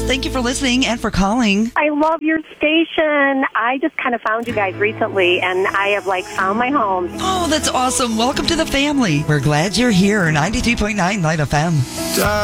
Thank you for listening and for calling. I love your station. I just kind of found you guys recently, and I have, found my home. Oh, that's awesome. Welcome to the family. We're glad you're here. 93.9 Light FM.